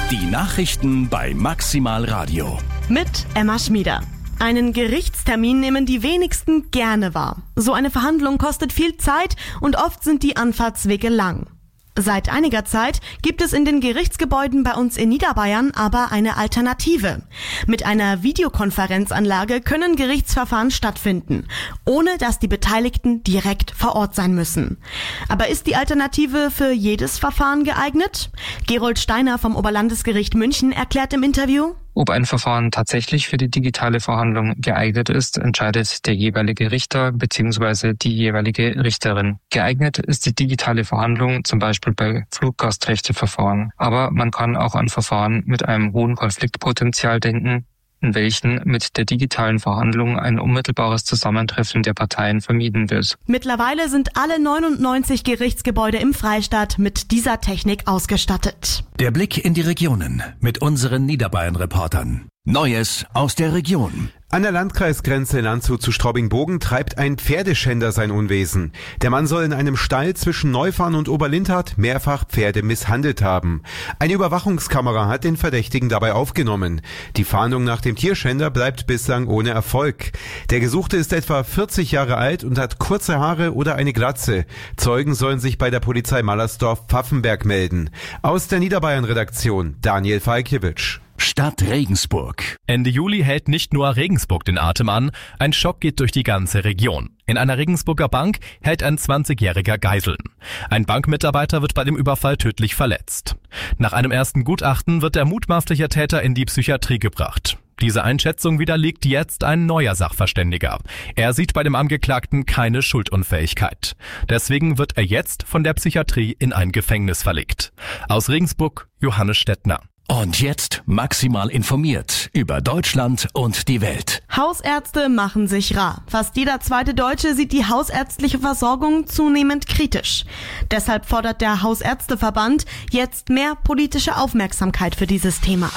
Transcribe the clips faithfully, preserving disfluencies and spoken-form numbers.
Die Nachrichten bei Maximal Radio. Mit Emma Schmieder. Einen Gerichtstermin nehmen die wenigsten gerne wahr. So eine Verhandlung kostet viel Zeit und oft sind die Anfahrtswege lang. Seit einiger Zeit gibt es in den Gerichtsgebäuden bei uns in Niederbayern aber eine Alternative. Mit einer Videokonferenzanlage können Gerichtsverfahren stattfinden, ohne dass die Beteiligten direkt vor Ort sein müssen. Aber ist die Alternative für jedes Verfahren geeignet? Gerold Steiner vom Oberlandesgericht München erklärt im Interview: Ob ein Verfahren tatsächlich für die digitale Verhandlung geeignet ist, entscheidet der jeweilige Richter bzw. die jeweilige Richterin. Geeignet ist die digitale Verhandlung zum Beispiel bei Fluggastrechteverfahren. Aber man kann auch an Verfahren mit einem hohen Konfliktpotenzial denken, in welchen mit der digitalen Verhandlung ein unmittelbares Zusammentreffen der Parteien vermieden wird. Mittlerweile sind alle neunundneunzig Gerichtsgebäude im Freistaat mit dieser Technik ausgestattet. Der Blick in die Regionen mit unseren Niederbayern-Reportern. Neues aus der Region. An der Landkreisgrenze Landshut zu Straubing-Bogen treibt ein Pferdeschänder sein Unwesen. Der Mann soll in einem Stall zwischen Neufahrn und Oberlindhardt mehrfach Pferde misshandelt haben. Eine Überwachungskamera hat den Verdächtigen dabei aufgenommen. Die Fahndung nach dem Tierschänder bleibt bislang ohne Erfolg. Der Gesuchte ist etwa vierzig Jahre alt und hat kurze Haare oder eine Glatze. Zeugen sollen sich bei der Polizei Mallersdorf-Pfaffenberg melden. Aus der Niederbayern-Redaktion Daniel Falkiewicz. Stadt Regensburg. Ende Juli hält nicht nur Regensburg den Atem an, ein Schock geht durch die ganze Region. In einer Regensburger Bank hält ein zwanzigjähriger Geiseln. Ein Bankmitarbeiter wird bei dem Überfall tödlich verletzt. Nach einem ersten Gutachten wird der mutmaßliche Täter in die Psychiatrie gebracht. Diese Einschätzung widerlegt jetzt ein neuer Sachverständiger. Er sieht bei dem Angeklagten keine Schuldunfähigkeit. Deswegen wird er jetzt von der Psychiatrie in ein Gefängnis verlegt. Aus Regensburg, Johannes Stettner. Und jetzt maximal informiert über Deutschland und die Welt. Hausärzte machen sich rar. Fast jeder zweite Deutsche sieht die hausärztliche Versorgung zunehmend kritisch. Deshalb fordert der Hausärzteverband jetzt mehr politische Aufmerksamkeit für dieses Thema.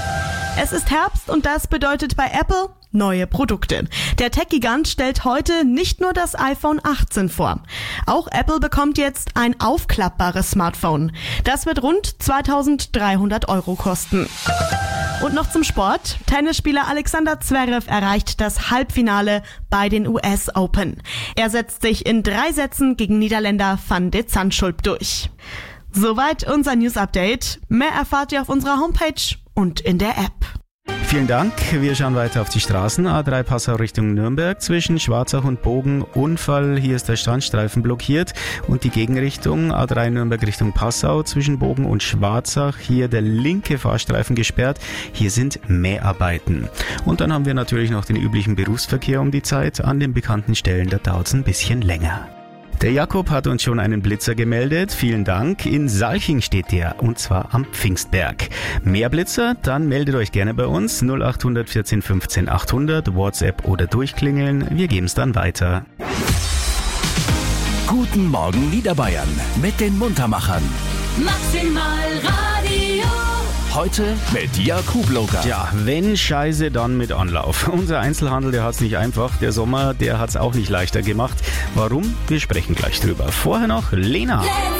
Es ist Herbst und das bedeutet bei Apple neue Produkte. Der Tech-Gigant stellt heute nicht nur das iPhone achtzehn vor. Auch Apple bekommt jetzt ein aufklappbares Smartphone. Das wird rund zweitausenddreihundert Euro kosten. Und noch zum Sport. Tennisspieler Alexander Zverev erreicht das Halbfinale bei den U S Open. Er setzt sich in drei Sätzen gegen Niederländer Van de Zandschulp durch. Soweit unser News-Update. Mehr erfahrt ihr auf unserer Homepage und in der App. Vielen Dank. Wir schauen weiter auf die Straßen. A drei Passau Richtung Nürnberg zwischen Schwarzach und Bogen. Unfall, hier ist der Standstreifen blockiert. Und die Gegenrichtung A drei Nürnberg Richtung Passau zwischen Bogen und Schwarzach. Hier der linke Fahrstreifen gesperrt. Hier sind Mäharbeiten. Und dann haben wir natürlich noch den üblichen Berufsverkehr um die Zeit. An den bekannten Stellen, da dauert es ein bisschen länger. Der Jakob hat uns schon einen Blitzer gemeldet. Vielen Dank. In Salching steht der, und zwar am Pfingstberg. Mehr Blitzer? Dann meldet euch gerne bei uns. null acht vierzehn fünfzehn achthundert, WhatsApp oder durchklingeln. Wir geben es dann weiter. Guten Morgen Niederbayern mit den Muntermachern. Maximal Radio. Heute mit Jakub Loger. Ja, wenn Scheiße, dann mit Anlauf. Unser Einzelhandel, der hat's nicht einfach. Der Sommer, der hat's auch nicht leichter gemacht. Warum? Wir sprechen gleich drüber. Vorher noch Lena.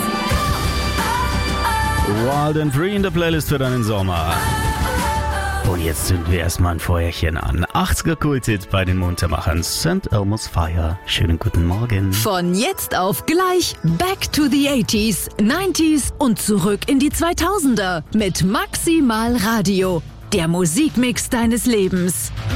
Wild and Free in der Playlist für deinen Sommer. Und jetzt zünden wir erstmal ein Feuerchen an. achtziger Kultit bei den Muntermachern. Saint Elmo's Fire. Schönen guten Morgen. Von jetzt auf gleich Back to the eighties, nineties und zurück in die zweitausender mit Maximal Radio. Der Musikmix deines Lebens.